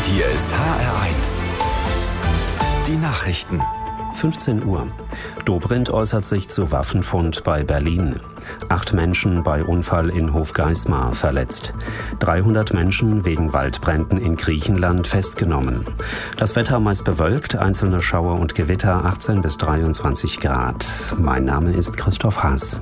Hier ist HR1. Die Nachrichten. 15 Uhr. Dobrindt äußert sich zu Waffenfund bei Berlin. 8 Menschen bei Unfall in Hofgeismar verletzt. 300 Menschen wegen Waldbränden in Griechenland festgenommen. Das Wetter meist bewölkt, einzelne Schauer und Gewitter 18 bis 23 Grad. Mein Name ist Christoph Haas.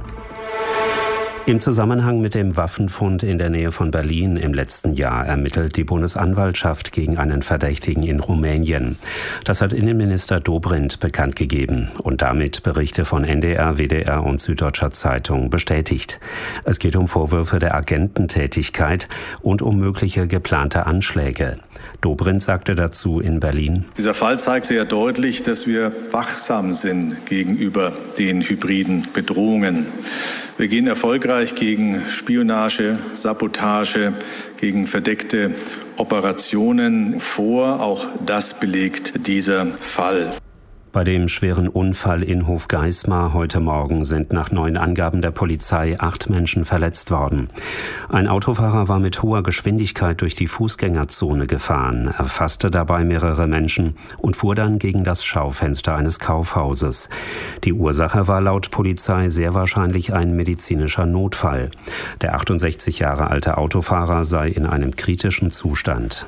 Im Zusammenhang mit dem Waffenfund in der Nähe von Berlin im letzten Jahr ermittelt die Bundesanwaltschaft gegen einen Verdächtigen in Rumänien. Das hat Innenminister Dobrindt bekannt gegeben und damit Berichte von NDR, WDR und Süddeutscher Zeitung bestätigt. Es geht um Vorwürfe der Agententätigkeit und um mögliche geplante Anschläge. Dobrindt sagte dazu in Berlin: Dieser Fall zeigt sehr deutlich, dass wir wachsam sind gegenüber den hybriden Bedrohungen. Wir gehen erfolgreich gegen Spionage, Sabotage, gegen verdeckte Operationen vor. Auch das belegt dieser Fall. Bei dem schweren Unfall in Hofgeismar heute Morgen sind nach neuen Angaben der Polizei 8 Menschen verletzt worden. Ein Autofahrer war mit hoher Geschwindigkeit durch die Fußgängerzone gefahren, erfasste dabei mehrere Menschen und fuhr dann gegen das Schaufenster eines Kaufhauses. Die Ursache war laut Polizei sehr wahrscheinlich ein medizinischer Notfall. Der 68 Jahre alte Autofahrer sei in einem kritischen Zustand.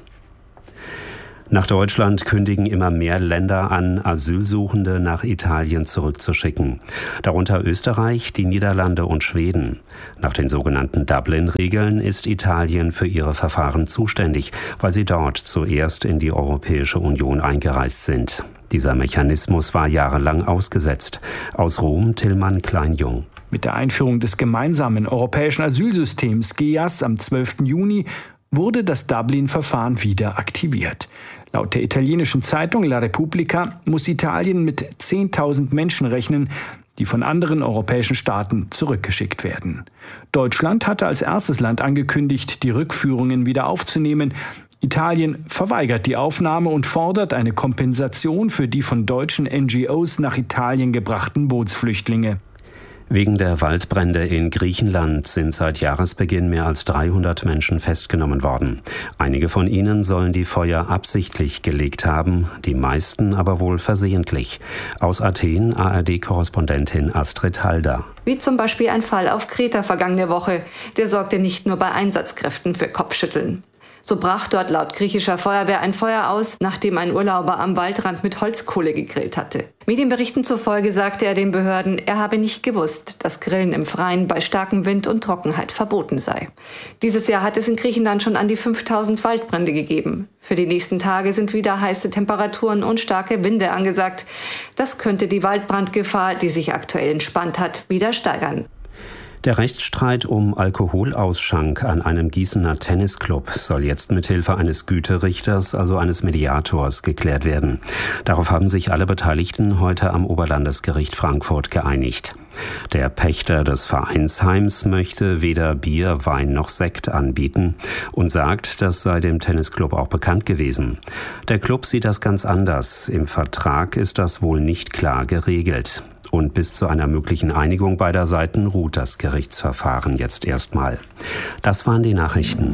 Nach Deutschland kündigen immer mehr Länder an, Asylsuchende nach Italien zurückzuschicken. Darunter Österreich, die Niederlande und Schweden. Nach den sogenannten Dublin-Regeln ist Italien für ihre Verfahren zuständig, weil sie dort zuerst in die Europäische Union eingereist sind. Dieser Mechanismus war jahrelang ausgesetzt. Aus Rom Tillmann Kleinjung. Mit der Einführung des gemeinsamen europäischen Asylsystems GEAS am 12. Juni wurde das Dublin-Verfahren wieder aktiviert. Laut der italienischen Zeitung La Repubblica muss Italien mit 10.000 Menschen rechnen, die von anderen europäischen Staaten zurückgeschickt werden. Deutschland hatte als erstes Land angekündigt, die Rückführungen wieder aufzunehmen. Italien verweigert die Aufnahme und fordert eine Kompensation für die von deutschen NGOs nach Italien gebrachten Bootsflüchtlinge. Wegen der Waldbrände in Griechenland sind seit Jahresbeginn mehr als 300 Menschen festgenommen worden. Einige von ihnen sollen die Feuer absichtlich gelegt haben, die meisten aber wohl versehentlich. Aus Athen ARD-Korrespondentin Astrid Halder. Wie zum Beispiel ein Fall auf Kreta vergangene Woche. Der sorgte nicht nur bei Einsatzkräften für Kopfschütteln. So brach dort laut griechischer Feuerwehr ein Feuer aus, nachdem ein Urlauber am Waldrand mit Holzkohle gegrillt hatte. Medienberichten zufolge sagte er den Behörden, er habe nicht gewusst, dass Grillen im Freien bei starkem Wind und Trockenheit verboten sei. Dieses Jahr hat es in Griechenland schon an die 5000 Waldbrände gegeben. Für die nächsten Tage sind wieder heiße Temperaturen und starke Winde angesagt. Das könnte die Waldbrandgefahr, die sich aktuell entspannt hat, wieder steigern. Der Rechtsstreit um Alkoholausschank an einem Gießener Tennisclub soll jetzt mithilfe eines Güterichters, also eines Mediators, geklärt werden. Darauf haben sich alle Beteiligten heute am Oberlandesgericht Frankfurt geeinigt. Der Pächter des Vereinsheims möchte weder Bier, Wein noch Sekt anbieten und sagt, das sei dem Tennisclub auch bekannt gewesen. Der Club sieht das ganz anders. Im Vertrag ist das wohl nicht klar geregelt. Und bis zu einer möglichen Einigung beider Seiten ruht das Gerichtsverfahren jetzt erstmal. Das waren die Nachrichten.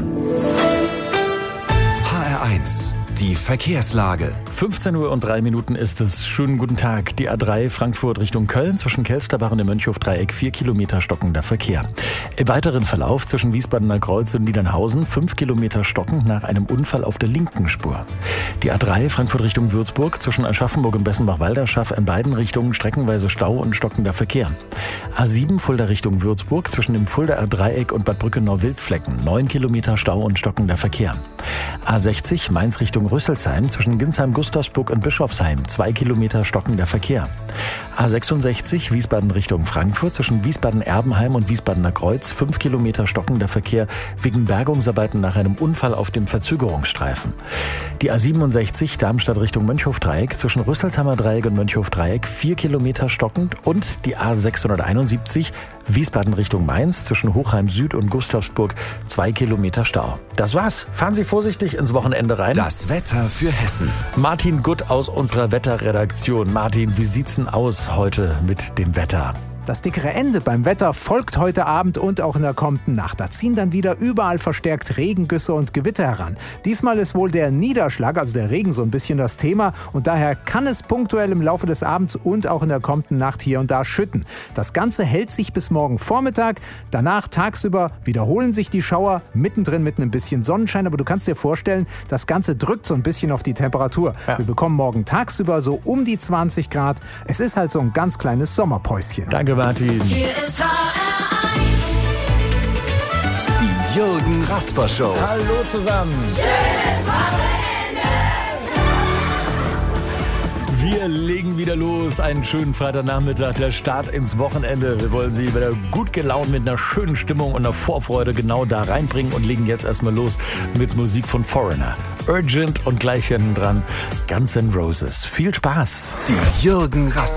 HR1, die Verkehrslage. 15:03 Uhr ist es. Schönen guten Tag. Die A3 Frankfurt Richtung Köln zwischen Kelsterbach und dem Mönchhofdreieck 4 Kilometer stockender Verkehr. Im weiteren Verlauf zwischen Wiesbadener Kreuz und Niedernhausen 5 Kilometer stockend nach einem Unfall auf der linken Spur. Die A3 Frankfurt Richtung Würzburg zwischen Aschaffenburg und Bessenbach-Walderschaff in beiden Richtungen streckenweise Stau und stockender Verkehr. A7 Fulda Richtung Würzburg zwischen dem Fuldaer Dreieck und Bad Brückenau-Wildflecken 9 Kilometer Stau und stockender Verkehr. A60 Mainz Richtung Rüsselsheim zwischen Ginsheim-Gustavsburg und Bischofsheim 2 Kilometer stockender Verkehr. A66 Wiesbaden Richtung Frankfurt zwischen Wiesbaden-Erbenheim und Wiesbadener Kreuz 5 Kilometer stockender Verkehr wegen Bergungsarbeiten nach einem Unfall auf dem Verzögerungsstreifen. Die A67 Darmstadt Richtung Mönchhofdreieck zwischen Rüsselsheimer Dreieck und Mönchhofdreieck 4 Kilometer stockend und die A671 Wiesbaden Richtung Mainz zwischen Hochheim Süd und Gustavsburg 2 Kilometer Stau. Das war's. Fahren Sie vorsichtig ins Wochenende rein. Das Wetter für Hessen. Martin Gutt aus unserer Wetterredaktion. Martin, wie sieht's denn aus heute mit dem Wetter? Das dickere Ende beim Wetter folgt heute Abend und auch in der kommenden Nacht. Da ziehen dann wieder überall verstärkt Regengüsse und Gewitter heran. Diesmal ist wohl der Niederschlag, also der Regen, so ein bisschen das Thema. Und daher kann es punktuell im Laufe des Abends und auch in der kommenden Nacht hier und da schütten. Das Ganze hält sich bis morgen Vormittag. Danach tagsüber wiederholen sich die Schauer, mittendrin mit ein bisschen Sonnenschein. Aber du kannst dir vorstellen, das Ganze drückt so ein bisschen auf die Temperatur. Ja. Wir bekommen morgen tagsüber so um die 20 Grad. Es ist halt so ein ganz kleines Sommerpäuschen. Danke, Martin. Hier ist HR1. Die Jürgen Rasper Show. Hallo zusammen. Schönes Wochenende. Wir legen wieder los. Einen schönen Freitagnachmittag, der Start ins Wochenende. Wir wollen Sie wieder gut gelaunt mit einer schönen Stimmung und einer Vorfreude genau da reinbringen und legen jetzt erstmal los mit Musik von Foreigner. Urgent und gleich hinten dran Guns N' Roses. Viel Spaß. Die Jürgen Rasper